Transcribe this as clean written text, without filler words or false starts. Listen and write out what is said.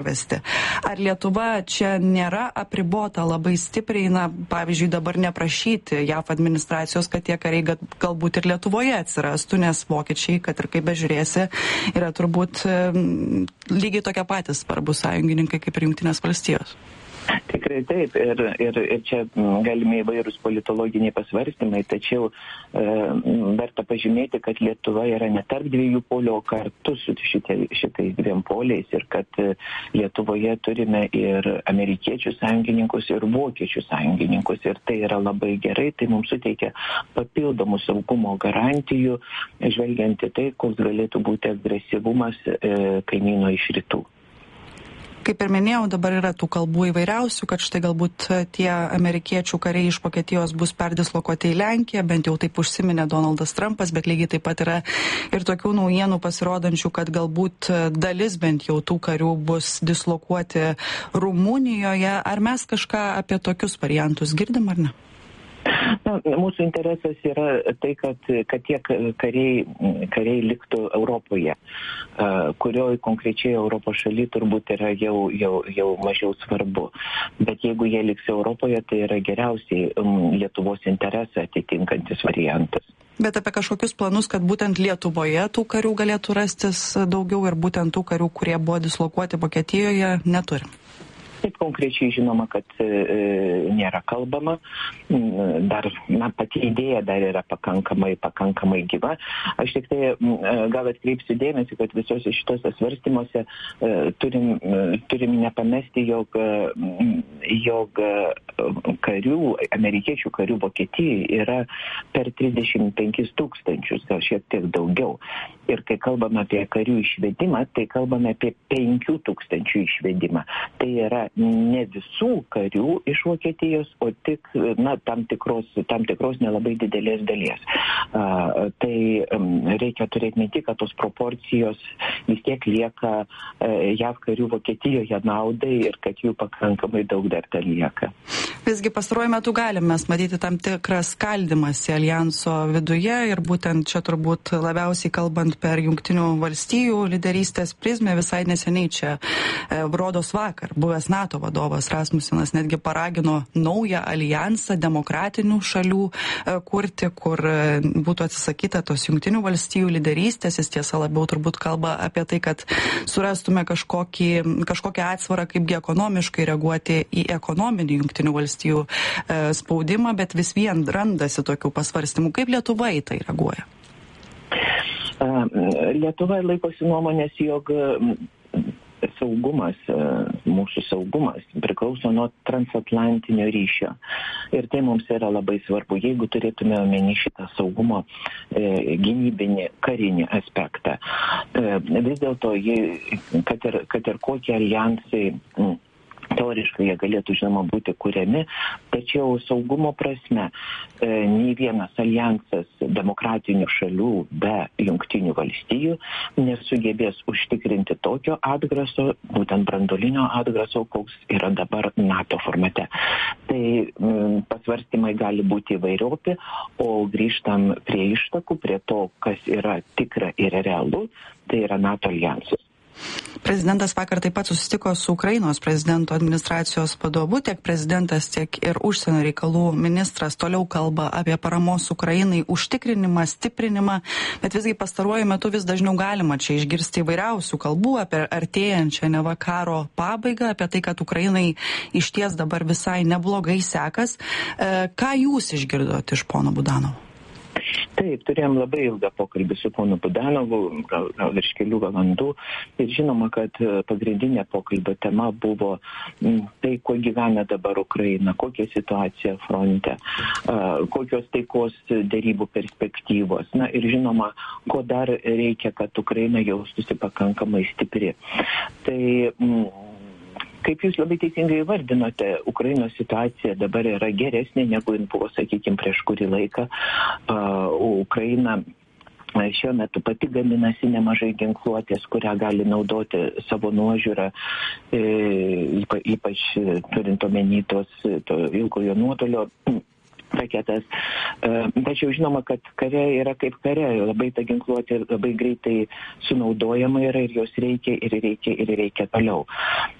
vesti. Ar Lietuva čia nėra apribota labai stipriai, pavyzdžiui, dabar neprašyti JAV administracijos, kad tie kariai galbūt ir Lietuvoje atsirastų, nes vokiečiai, kad ir kaip bežiūrėsi, yra turbūt lygiai tokie patys svarbus sąjungininkai kaip ir Jungtinės valstijos. Tikrai taip, ir čia galime įvairūs politologiniai pasvarstymai, tačiau verta pažymėti, kad Lietuva yra ne tarp dviejų polių, o kartu su šitais dviem poliais ir kad Lietuvoje turime ir amerikiečių sąjungininkus, ir vokiečių sąjungininkus ir tai yra labai gerai, tai mums suteikia papildomų saugumo garantijų, žvelgiant į tai, koks galėtų būti agresyvumas kaimyno iš rytų. Kaip ir minėjau, dabar yra tų kalbų įvairiausių, kad štai galbūt tie amerikiečių kariai iš Vokietijos bus perdislokuoti į Lenkiją, bent jau taip užsiminė Donaldas Trumpas, bet lygiai taip pat yra ir tokių naujienų pasirodančių, kad galbūt dalis bent jau tų karių bus dislokuoti Rumunijoje. Ar mes kažką apie tokius variantus girdim ar ne? Mūsų interesas yra tai, kad tie kariai liktų Europoje, kurioje konkrečiai Europos šaly turbūt yra jau mažiau svarbu. Bet jeigu jie liks Europoje, tai yra geriausiai Lietuvos interesą atitinkantis variantas. Bet apie kažkokius planus, kad būtent Lietuvoje tų karių galėtų rastis daugiau ir būtent tų karių, kurie buvo dislokuoti Vokietijoje, neturim. Taip konkrečiai žinoma, kad nėra kalbama, dar pati idėja dar yra pakankamai gyva. Aš tik tai gal atkreipsiu dėmesį, kad visose šitose svarstymuose turim nepamesti, jog amerikiečių karių Vokietijai yra per 35 000, gal šiek tiek daugiau. Ir kai kalbame apie karių išvedimą, tai kalbame apie 5 000 išvedimą. Tai yra ne visų karių iš Vokietijos, o tik tam tikros nelabai didelės dalies. Tai reikia turėti minti, kad tos proporcijos vis tiek lieka JAV karių Vokietijoje naudai ir kad jų pakankamai daug dar ten lieka. Visgi pastaruoju metu galim mes matyti tam tikrą skaldymąsi aljanso viduje ir būtent čia turbūt labiausiai kalbant per Jungtinių valstijų lyderystės prizmę. Visai neseniai čia rodos vakar buvęs NATO vadovas Rasmusenas netgi paragino naują aljansą demokratinių šalių kurti, kur būtų atsisakyta tos Jungtinių valstijų lyderystės. Jis tiesa labiau turbūt kalba apie tai, kad surastume kažkokią atsvarą, kaipgi ekonomiškai reaguoti į ekonominį Jungtinių valstijų spaudimą, bet vis vien randasi tokių pasvarstymų. Kaip Lietuva į tai reaguoja? Lietuva laikosi nuomonės, jog mūsų saugumas priklauso nuo transatlantinio ryšio. Ir tai mums yra labai svarbu, jeigu turėtume omeny šitą saugumo gynybinį karinį aspektą. Vis dėlto, kad ir kokie aljansai teoriškai jie galėtų, žinoma, būti kuriami, tačiau saugumo prasme nei vienas aljansas demokratinių šalių be Jungtinių valstijų nesugebės užtikrinti tokio atgraso, būtent branduolinio atgraso, koks yra dabar NATO formate. Tai pasvarstymai gali būti įvairiopi, o grįžtam prie ištakų, prie to, kas yra tikra ir realu, tai yra NATO aljansas. Prezidentas vakar taip pat susitiko su Ukrainos prezidento administracijos vadovu. Tiek prezidentas, tiek ir užsienio reikalų ministras toliau kalba apie paramos Ukrainai užtikrinimą, stiprinimą, bet visgi pastaruoju metu vis dažniau galima čia išgirsti įvairiausių kalbų apie artėjančią neva karo pabaigą, apie tai, kad Ukrainai išties dabar visai neblogai sekas. Ką jūs išgirdot iš pono Budanovo? Taip, turėjom labai ilgą pokalbį su ponu Budanovu, gal virš kelių valandų. Ir žinoma, kad pagrindinė pokalbio tema buvo tai, kuo gyvena dabar Ukraina, kokia situacija fronte, kokios taikos dėrybų perspektyvos. Ir žinoma, ko dar reikia, kad Ukraina jaustųsi pakankamai stipri. Tai kaip jūs labai teisingai įvardinote, Ukrainos situacija dabar yra geresnė negu buvo, sakykime, prieš kurį laiką. Ukraina šiuo metu pati gaminasi nemažai ginkluotės, kurią gali naudoti savo nuožiūrą, ypač turint omeny to ilgojo nuotolio raketas. Tačiau žinoma, kad kare yra kaip kare, labai ta ginkluotė labai greitai sunaudojama yra ir jos reikia toliau.